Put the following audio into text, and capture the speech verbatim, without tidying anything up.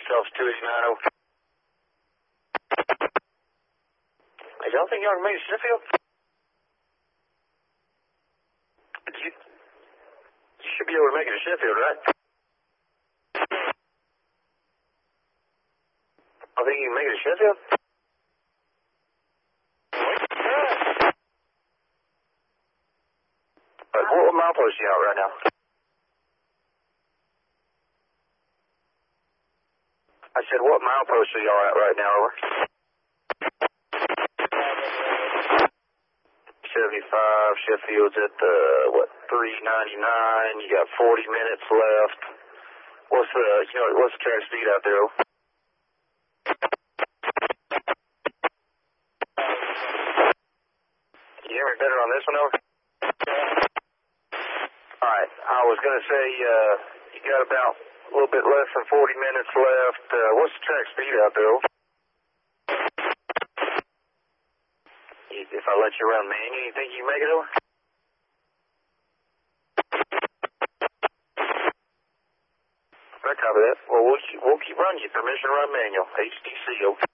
Officer two eighty-nine, over. Hey, y'all think y'all can make it to Sheffield? You, you should be able to make it to Sheffield, right? I think you can make it to Sheffield? Right, what, what milepost are you out right now? I said, what milepost are y'all at right now, over? seventy-five, Sheffield's at the, what, three ninety-nine, you got forty minutes left. What's the, you know, what's the track speed out there, over? Can you hear me better on this one, over? Alright, I was going to say, uh, you got about a little bit less than forty minutes left. Uh, what's the track speed out there, over? If I let you run manual, you think you can make it, over? I copy that. Well, we'll, we'll keep running you. Permission to run manual. H D C, over.